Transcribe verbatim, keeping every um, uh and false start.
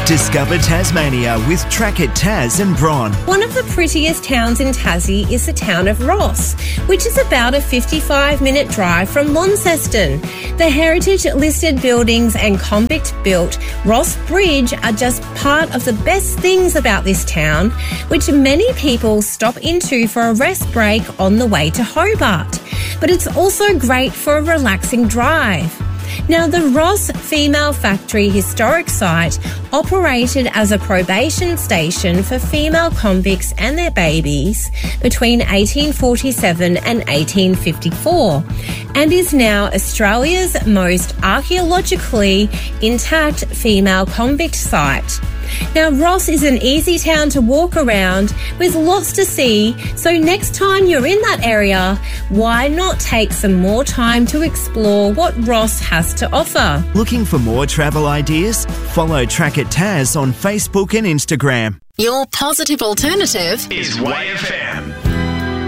Discover Tasmania with Track It Tas and Bron. One of the prettiest towns in Tassie is the town of Ross, which is about a fifty-five minute drive from Launceston. The heritage-listed buildings and convict-built Ross Bridge are just part of the best things about this town, which many people stop into for a rest break on the way to Hobart. But it's also great for a relaxing drive. Now, the Ross Female Factory Historic Site operated as a probation station for female convicts and their babies between eighteen forty-seven and eighteen fifty-four and is now Australia's most archaeologically intact female convict site. Now, Ross is an easy town to walk around with lots to see, so next time you're in that area, why not take some more time to explore what Ross has to offer? Looking for more travel ideas? Follow Track It Tas on Facebook and Instagram. Your positive alternative is Y F M.